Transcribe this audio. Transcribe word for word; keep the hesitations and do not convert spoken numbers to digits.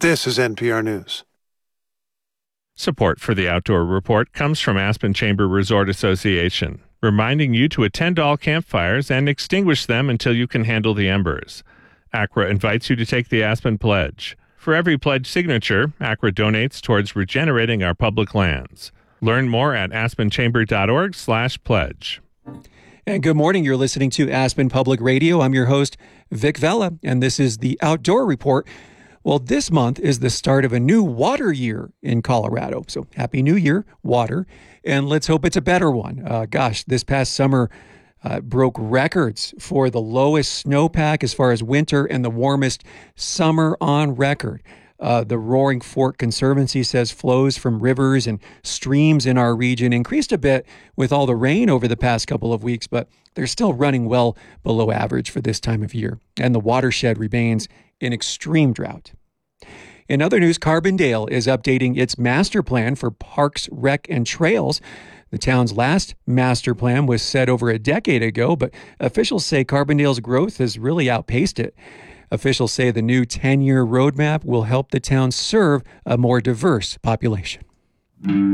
This is N P R News. Support for the Outdoor Report comes from Aspen Chamber Resort Association, reminding you to attend all campfires and extinguish them until you can handle the embers. A C R A invites you to take the Aspen Pledge. For every pledge signature, A C R A donates towards regenerating our public lands. Learn more at aspenchamber.org slash pledge. And good morning. You're listening to Aspen Public Radio. I'm your host, Vic Vela, and this is the Outdoor Report. Well, this month is the start of a new water year in Colorado. So happy New Year, water. And let's hope it's a better one. Uh, gosh, this past summer uh, broke records for the lowest snowpack as far as winter and the warmest summer on record. Uh, the Roaring Fork Conservancy says flows from rivers and streams in our region increased a bit with all the rain over the past couple of weeks, but they're still running well below average for this time of year. And the watershed remains in extreme drought. In other news, Carbondale is updating its master plan for parks, rec, and trails. The town's last master plan was set over a decade ago, but officials say Carbondale's growth has really outpaced it. Officials say the new ten-year roadmap will help the town serve a more diverse population.